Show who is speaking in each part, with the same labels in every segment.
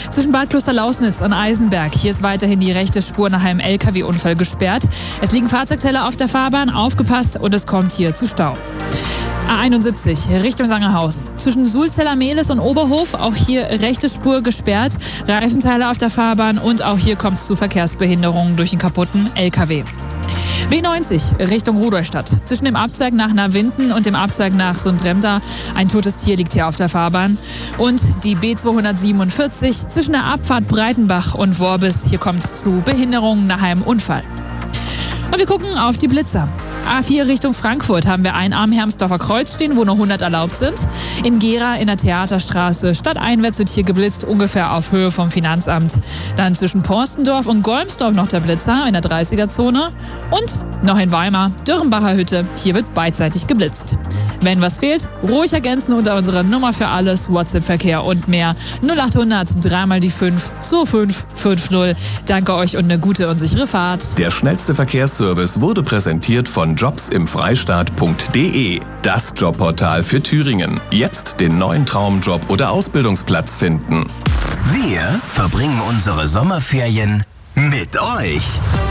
Speaker 1: Zwischen Bad Klosterlausnitz und Eisenberg. Hier ist weiterhin die rechte Spur nach einem LKW-Unfall gesperrt. Es liegen Fahrzeugteller auf der Fahrbahn, aufgepasst und es kommt hier zu Stau. A71 Richtung Sangerhausen. Zwischen Sulzeller-Mehlis und Oberhof, auch hier rechte Spur gesperrt. Reifenteile auf der Fahrbahn und auch hier kommt es zu Verkehrsbehinderungen durch den kaputten LKW. B90 Richtung Rudolstadt. Zwischen dem Abzweig nach Navinden und dem Abzweig nach Sundremda. Ein totes Tier liegt hier auf der Fahrbahn. Und die B247 zwischen der Abfahrt Breitenbach und Worbis. Hier kommt es zu Behinderungen nach einem Unfall. Und wir gucken auf die Blitzer. A4 Richtung Frankfurt haben wir einen am Hermsdorfer Kreuz stehen, wo nur 100 erlaubt sind. In Gera in der Theaterstraße stadteinwärts wird hier geblitzt, ungefähr auf Höhe vom Finanzamt. Dann zwischen Porstendorf und Golmsdorf noch der Blitzer in der 30er-Zone. Und noch in Weimar, Dürrenbacher Hütte, hier wird beidseitig geblitzt. Wenn was fehlt, ruhig ergänzen unter unserer Nummer für alles, WhatsApp-Verkehr und mehr. 0800 3 mal die 5 2550. Danke euch und eine gute und sichere Fahrt.
Speaker 2: Der schnellste Verkehrsservice wurde präsentiert von jobsimfreistaat.de. Das Jobportal für Thüringen. Jetzt den neuen Traumjob oder Ausbildungsplatz finden.
Speaker 3: Wir verbringen unsere Sommerferien mit euch.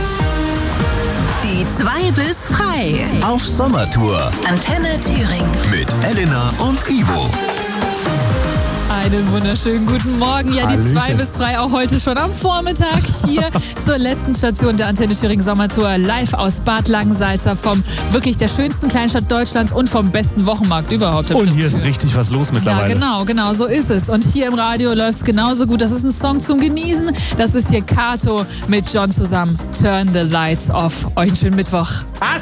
Speaker 4: Die 2 bis frei.
Speaker 3: Auf Sommertour
Speaker 4: Antenne Thüringen.
Speaker 3: mit Elena und Ivo.
Speaker 1: Einen wunderschönen guten Morgen. Ja, die 2 bis frei auch heute schon am Vormittag hier zur letzten Station der Antenne Thüringen Sommertour. Live aus Bad Langensalza vom wirklich der schönsten Kleinstadt Deutschlands und vom besten Wochenmarkt überhaupt.
Speaker 5: Und hier ist richtig was los mittlerweile.
Speaker 1: Ja, genau, so ist es. Und hier im Radio läuft es genauso gut. Das ist ein Song zum Genießen. Das ist hier Kato mit John zusammen. Turn the Lights Off. Euch einen schönen Mittwoch.